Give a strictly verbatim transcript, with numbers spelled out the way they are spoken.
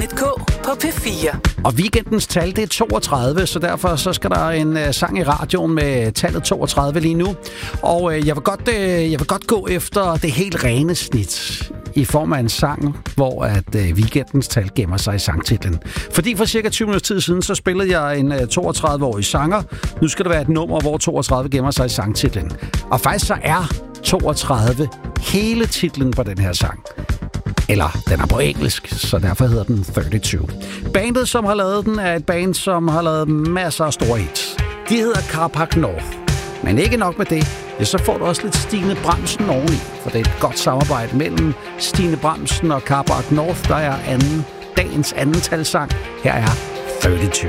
K på P fire. Og weekendens tal, det er toogtredive, så derfor så skal der en uh, sang i radioen med tallet toogtredive lige nu. Og uh, jeg, vil godt, uh, jeg vil godt gå efter det helt rene snit i form af en sang, hvor at uh, weekendens tal gemmer sig i sangtitlen. Fordi for cirka tyve minutter tid siden, så spillede jeg en uh, toogtredive-årig sanger. Nu skal det være et nummer, hvor toogtredive gemmer sig i sangtitlen. Og faktisk så er toogtredive hele titlen på den her sang. Eller, den er på engelsk, så derfor hedder den treogtyve. Bandet, som har lavet den, er et band, som har lavet masser af store hits. De hedder Carpark North. Men ikke nok med det, ja, så får du også lidt Stine Bramsen oveni, for det er et godt samarbejde mellem Stine Bramsen og Carpark North, der er anden, dagens anden talsang. Her er treogtyve.